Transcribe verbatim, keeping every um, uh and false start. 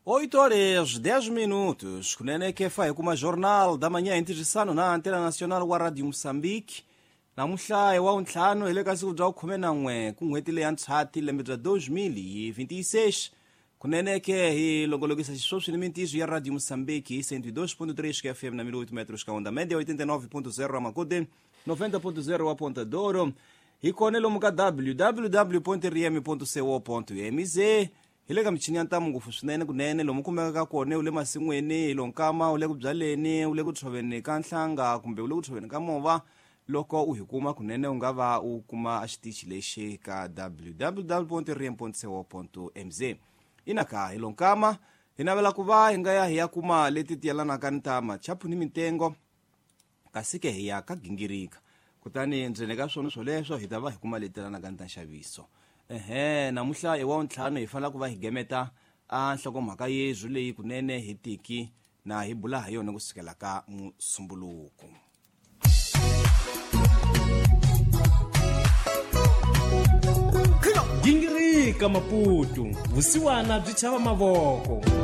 oito horas dez minutos. Kunene kefa kuma jornal da manhã intirisano na Antena Nacional wa Radio Moçambique. Namuhla ewa untlhano ele kasi kudra ukhume na n'we ku n'hweti leya ntlhati lembe bya dois mil e vinte e seis. Kunene ke hi longolokisa xisweswi ni mintizo ya Radio Moçambique cento e dois ponto três F M na mil e oito metros ka onda média, oitenta e nove ponto zero a Makude, noventa ponto zero a Ponta Douro. Hi kone lomu ka w w w ponto r m ponto co ponto m z. Hile ka michini ya ntamu ngufu swinene kunene lomu kumeka ka kone ule masingweni ilo nkama ule kubyaleni ule kutshoveni ka nhlanga kumbe ule kutshoveni ka mova. Loko uhikuma kunene ungava ukuma axitichi lexi ka w w w ponto r m ponto co ponto m z. Inaka ilo nkama hinavela kuva hinga ya hiya kuma leti tiyalanaka ntama chapu ni mitengo kasike hiya ka gingirika. Kutani ndzene ka swona swoleswo hi ta va hi kuma letelanaka nta nxaviso. Ehe namuhla ewa ntlhanu hi fanela ku va hi gemeta a nhlokomhaka yezu leyi kunene hi tiki na hi bula ha yona kusukela ka Musumbuluku. Gingirika Maputo, vusiwana byi chava mavoko.